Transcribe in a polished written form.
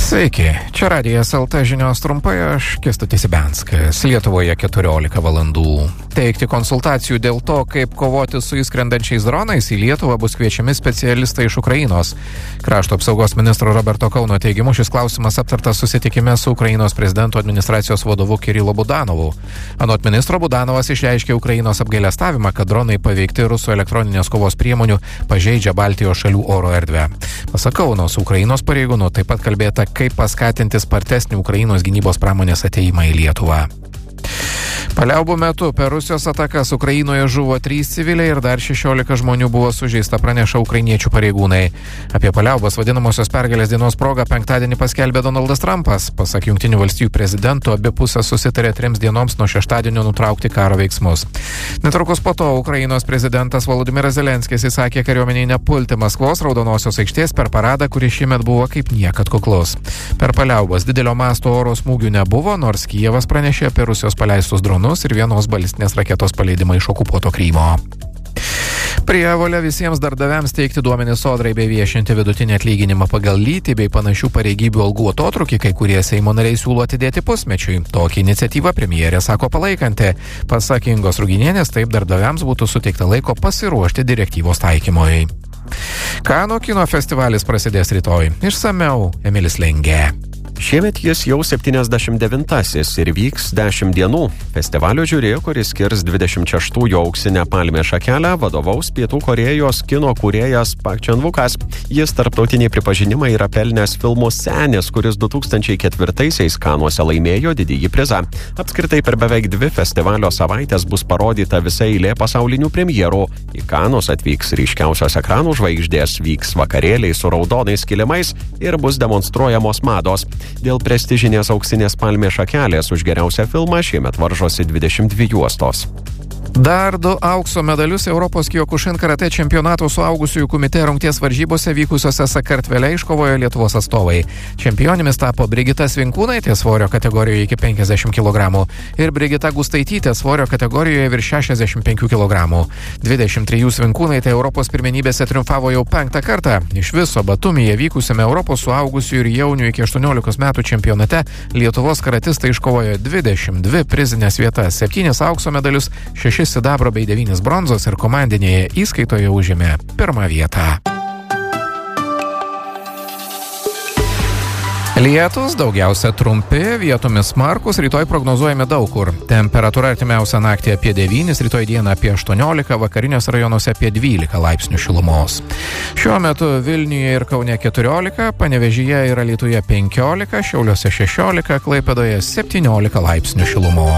Sveiki, čia Radijas LT žinios trumpai, aš Kęstutis Ibenskas. Lietuvoje 14 valandų. Teikti konsultacijų dėl to, kaip kovoti su įskrendančiais dronais į Lietuvą bus kviečiami specialistai iš Ukrainos. Krašto apsaugos ministro Roberto Kauno teigimu šis klausimas aptartas susitikime su Ukrainos prezidento administracijos vadovu Kirilo Budanovu. Anot ministro, Budanovas išreiškė Ukrainos apgailestavimą, kad dronai paveikti rusų elektroninės kovos priemonių pažeidžia Baltijos šalių oro erdvę. Pasak Kauno, su Ukrainos pareigūnu taip pat kalbėta, kaip paskatinti spartesnį Ukrainos gynybos pramonės ateimą į Lietuvą. Paliaubų metu per Rusijos atakas Ukrainoje žuvo 3 civiliai ir dar 16 žmonių buvo sužeista, praneša ukrainiečių pareigūnai. Apie paliaubas vadinamosios pergalės dienos progą penktadienį paskelbė Donaldas Trumpas. Pasak Jungtinių valstijų prezidento, abi pusės susitarė 3 dienoms nuo šeštadienio nutraukti karo veiksmus. Netrukus po to Ukrainos prezidentas Volodymyras Zelenskis įsakė kariuomeniai nepulti Maskvos Raudonosios aikštės per paradą, kuris šiemet buvo kaip niekad kuklus. Per paliaubas didelio masto oro smūgių nebuvo, nors Kijevas pranešė apie Rusijos paleistus dronus ir vienos balistinės raketos paleidimą iš okupuoto Krymo. Prievolė visiems darbdaviams teikti duomenis sodrai bei viešinti vidutinį atlyginimą pagal lytį bei panašių pareigybių algų atotrūkį kai kurie Seimo nariai siūlo atidėti pusmečiui. Tokią iniciatyvą premjerė sako palaikanti. Pasak Ingos Ruginienės, taip darbdaviams būtų suteikta laiko pasiruošti direktyvos taikymui. Kanų kino festivalis prasidės rytoj. Išsamiau Emilis Lengė. Šiemet jis jau 79-asis ir vyks 10 dienų. Festivalio žiuri, kuris skirs 26-ųjų auksinę palmės šakelę, vadovaus Pietų Korėjos kino kūrėjas Pak Čan-vukas. Jis tarptautinį pripažinimą yra pelnęs filmu Senis, kuris 2004-aisiais Kanuose laimėjo didįjį prizą. Apskritai per beveik 2 festivalio savaitės bus parodyta visa eilė pasaulinių premjerų. Į Kanus atvyks ryškiausios ekranų žvaigždės, vyks vakarėliai su raudonais kilimais ir bus demonstruojamos mados. Dėl prestižinės auksinės palmės šakelės už geriausią filmą šiemet varžosi 22 juostos. Dar 2 aukso medalius Europos Kyokushin karate čempionato suaugusiųjų kumite rungties varžybose vykusiose Sakartvele iškovojo Lietuvos atstovai. Čempionėmis tapo Brigita Svinkūnaitė svorio kategorijoje iki 50 kg ir Brigita Gustaitytė svorio kategorijoje virš 65 kg. 23 Svinkūnaitė Europos pirmenybėse triumfavo jau 5 kartą. Iš viso Batumyje vykusiame Europos suaugusiųjų ir jaunių iki 18 metų čempionate Lietuvos karatistai iškovojo 22 prizinės vietas, 7 aukso medalius, 6 sidabro bei 9 bronzos ir komandinėje įskaitoje užėmė 1 vietą. Lietus daugiausia trumpi, vietomis smarkus, rytoj prognozuojami daug kur. Temperatūra artimiausią naktį apie 9, rytoj dieną apie 18, vakariniuose rajonuose apie 12 laipsnių šilumos. Šiuo metu Vilniuje ir Kaune 14, Panevėžyje ir Alytuje 15, Šiauliuose 16, Klaipėdoje 17 laipsnių šilumos.